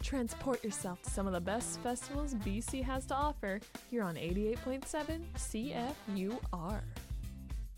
Transport yourself to some of the best festivals BC has to offer here on 88.7 CFUR.